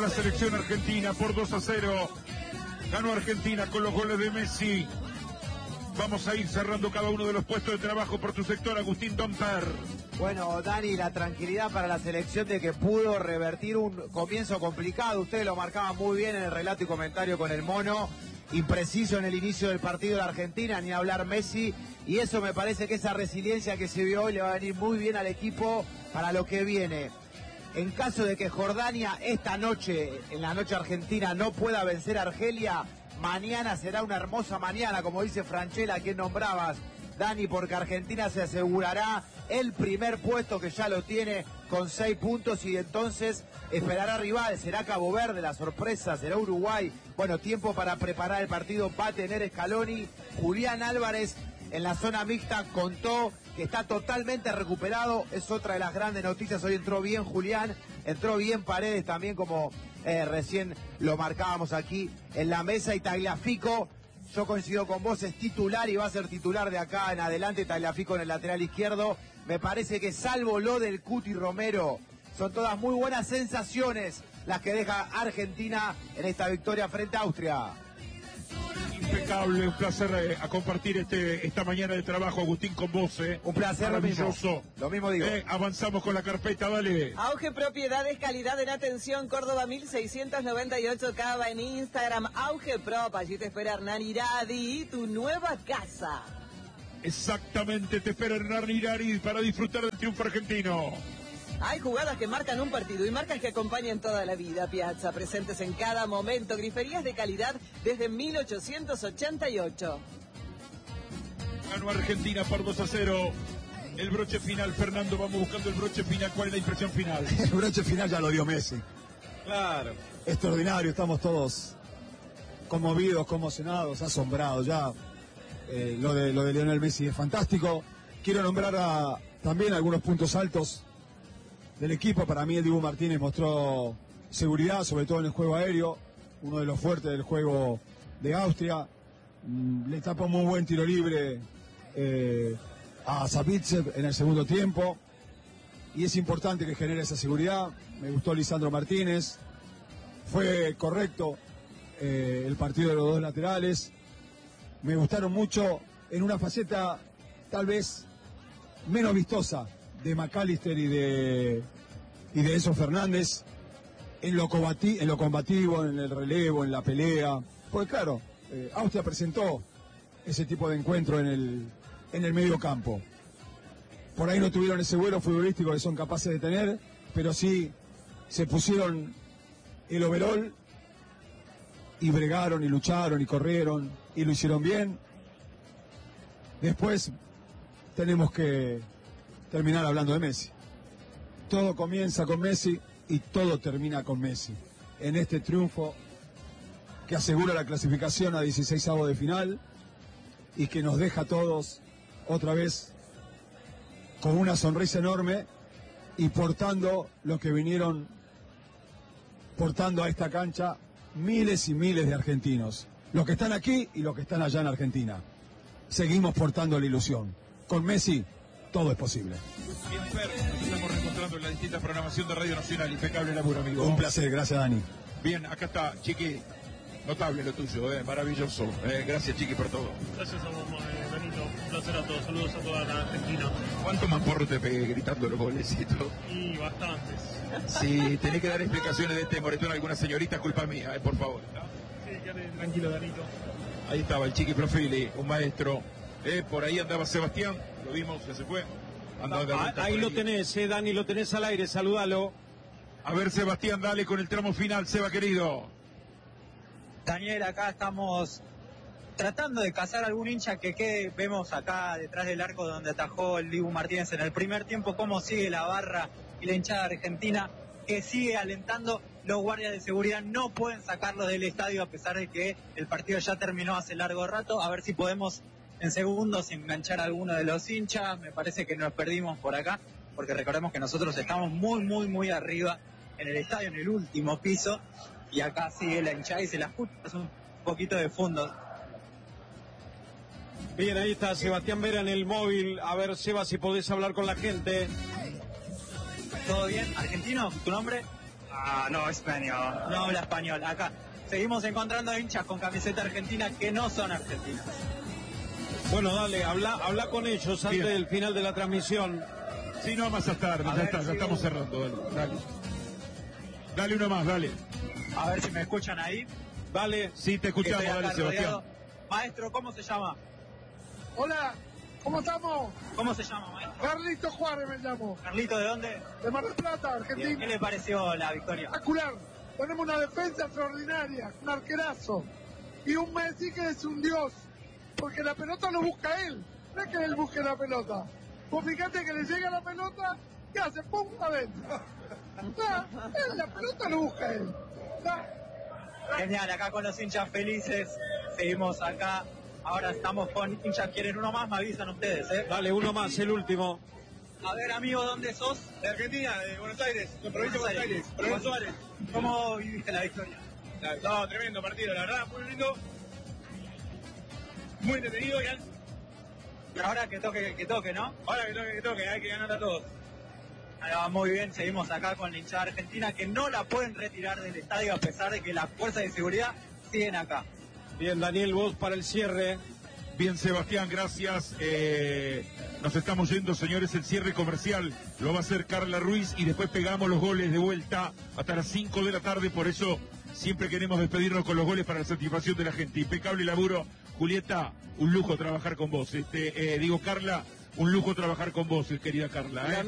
la selección argentina por 2-0. Ganó Argentina con los goles de Messi. Vamos a ir cerrando cada uno de los puestos de trabajo por tu sector, Agustín Domper. Bueno, Dani, la tranquilidad para la selección de que pudo revertir un comienzo complicado. Ustedes lo marcaban muy bien en el relato y comentario con el Mono. Impreciso en el inicio del partido de la Argentina, ni hablar Messi. Y eso me parece que esa resiliencia que se vio hoy le va a venir muy bien al equipo para lo que viene. En caso de que Jordania esta noche, en la noche argentina, no pueda vencer a Argelia, mañana será una hermosa mañana, como dice Franchella, quien nombrabas, Dani, porque Argentina se asegurará el primer puesto, que ya lo tiene con 6 puntos, y entonces esperará rival. Será Cabo Verde, la sorpresa, será Uruguay. Bueno, tiempo para preparar el partido va a tener Scaloni. Julián Álvarez en la zona mixta contó que está totalmente recuperado. Es otra de las grandes noticias. Hoy entró bien Julián, entró bien Paredes también, como recién lo marcábamos aquí en la mesa. Y Tagliafico, yo coincido con vos, es titular y va a ser titular de acá en adelante. Tagliafico en el lateral izquierdo. Me parece que salvo lo del Cuti Romero, son todas muy buenas sensaciones las que deja Argentina en esta victoria frente a Austria. Impecable, un placer a compartir esta mañana de trabajo, Agustín, con vos. Un placer, maravilloso. Lo mismo digo. Avanzamos con la carpeta, dale. Auge Propiedades, calidad en atención, Córdoba 1698 Cava, en Instagram, Auge Prop, allí te espera Hernán Iradi, tu nueva casa. Exactamente, te espera Hernán Iradi para disfrutar del triunfo argentino. Hay jugadas que marcan un partido y marcas que acompañan toda la vida. Piazza, presentes en cada momento. Griferías de calidad desde 1888. Ganó Argentina por 2-0. El broche final, Fernando, vamos buscando el broche final. ¿Cuál es la impresión final? El broche final ya lo dio Messi. Claro. Extraordinario, estamos todos conmovidos, conmocionados, asombrados. Ya lo de Lionel Messi es fantástico. Quiero nombrar también algunos puntos altos del equipo. Para mí el Dibu Martínez mostró seguridad, sobre todo en el juego aéreo, uno de los fuertes del juego de Austria. Le tapó muy buen tiro libre a Savitsev en el segundo tiempo, y es importante que genere esa seguridad. Me gustó Lisandro Martínez, fue correcto el partido de los dos laterales. Me gustaron mucho en una faceta tal vez menos vistosa de McAllister y de Enzo Fernández, en lo combativo, en el relevo, en la pelea. Porque claro, Austria presentó ese tipo de encuentro en el medio campo. Por ahí no tuvieron ese vuelo futbolístico que son capaces de tener, pero sí se pusieron el overol y bregaron y lucharon y corrieron y lo hicieron bien. Después tenemos que terminar hablando de Messi. Todo comienza con Messi y todo termina con Messi. En este triunfo que asegura la clasificación a 16avos de final y que nos deja a todos otra vez con una sonrisa enorme y portando lo que vinieron portando a esta cancha miles y miles de argentinos. Los que están aquí y los que están allá en Argentina. Seguimos portando la ilusión. Con Messi todo es posible. Bien, Fer, nos estamos reencontrando en la distinta programación de Radio Nacional. Impecable laburo, amigo. Un placer, gracias, Dani. Bien, acá está, Chiqui. Notable lo tuyo, maravilloso. Gracias, Chiqui, por todo. Gracias a vos, Benito. Un placer a todos. Saludos a toda la Argentina. ¿Cuánto mamporro te pegué gritando los golecitos? Y bastantes. Sí, tenés que dar explicaciones de este moretón a alguna señorita, culpa mía, por favor. Sí, quédate tranquilo, Danito. Ahí estaba el Chiqui Profili, un maestro. Por ahí andaba Sebastián, lo vimos, ya se fue. Ahí lo tenés, Dani, lo tenés al aire, salúdalo. A ver, Sebastián, dale con el tramo final, Seba querido. Daniel, acá estamos tratando de cazar algún hincha que quede. Vemos acá detrás del arco donde atajó el Dibu Martínez en el primer tiempo cómo sigue la barra y la hinchada argentina, que sigue alentando. Los guardias de seguridad no pueden sacarlo del estadio a pesar de que el partido ya terminó hace largo rato. A ver si podemos en segundos enganchar a alguno de los hinchas. Me parece que nos perdimos por acá, porque recordemos que nosotros estamos muy arriba en el estadio, en el último piso, y acá sigue la hinchada y se la escucha un poquito de fondo. Bien, ahí está Sebastián Vera en el móvil. A ver, Seba, si podés hablar con la gente. ¿Todo bien? ¿Argentino? ¿Tu nombre? No español. No habla español. Acá seguimos encontrando hinchas con camiseta argentina que no son argentinas. Bueno, dale, habla con ellos antes Bien. del final de la transmisión. Sí, no, más tarde, A ya ver está, si- ya estamos cerrando, dale. Dale uno más, dale. A ver si me escuchan ahí. Dale. Sí, te escuchamos, Estoy acá dale, Sebastián. rodeado. Maestro, ¿cómo se llama? Hola, ¿cómo estamos? ¿Cómo se llama, maestro? Carlito Juárez me llamo, Carlito, ¿de dónde? de Mar del Plata, ¿Qué Argentina. le pareció la victoria? Espectacular. Tenemos una defensa extraordinaria, un arquerazo. Y un Messi que es un dios, porque la pelota lo busca él, no es que él busque la pelota. Vos fíjate que le llega la pelota, ¿qué hace? ¡Pum! Adentro. La pelota lo busca él. Genial, acá con los hinchas felices. Seguimos acá. Ahora estamos con hinchas. ¿Quieren uno más? Me avisan ustedes, ¿eh? Dale, uno más, el último. A ver, amigo, ¿dónde sos? De Argentina, de Buenos Aires, de provincia de Buenos Aires, Buenos Juan Suárez. ¿Cómo viviste la victoria? No, tremendo partido, la verdad, muy lindo. Muy entretenido y Y ahora que toque, ¿no? ahora que toque, hay que ganar a todos. Ahí va, muy bien, seguimos acá con la hinchada argentina que no la pueden retirar del estadio a pesar de que las fuerzas de seguridad siguen acá. Bien, Daniel, vos para el cierre. Bien, Sebastián, gracias. Nos estamos yendo, señores, el cierre comercial lo va a hacer Carla Ruiz y después pegamos los goles de vuelta hasta las 5 de la tarde, por eso siempre queremos despedirnos con los goles para la satisfacción de la gente. Impecable laburo. Julieta, un lujo trabajar con vos. Carla, un lujo trabajar con vos, querida Carla.